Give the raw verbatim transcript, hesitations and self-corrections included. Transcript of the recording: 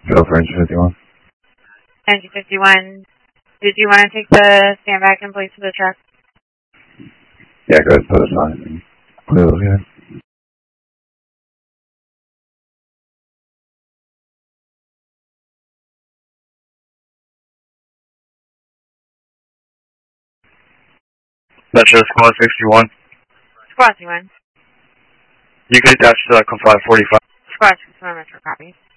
Go for engine fifty-one. Engine fifty-one, did you want to take the stand back in place of the truck? Yeah, go ahead, put us on it and clear those guys. Metro Squad sixty-one. Squad sixty-one. You can attach to uh, comply forty-five. Squad sixty-one, Metro, copy.